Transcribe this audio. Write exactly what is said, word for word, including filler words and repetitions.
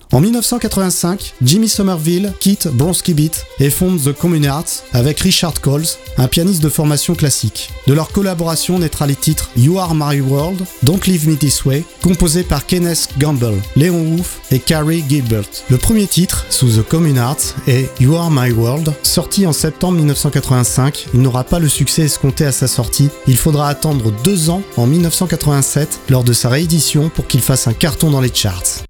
En dix-neuf cent quatre-vingt-cinq, Jimmy Somerville quitte Bronski Beat et fonde The Common Hearts avec Richard Coles, un pianiste de formation classique. De leur collaboration naîtra les titres You Are My World, Don't Leave Me This Way, composés par Kenneth Gamble, Léon Wolff et Carey Gilbert. Le premier titre, sous The Common Hearts, est You Are My World, sorti en septembre dix-neuf cent quatre-vingt-cinq. Il n'aura pas le succès escompté à sa sortie. Il faudra attendre deux ans, en dix-neuf cent quatre-vingt-sept, lors de sa réédition, pour qu'il fasse un carton dans les charts.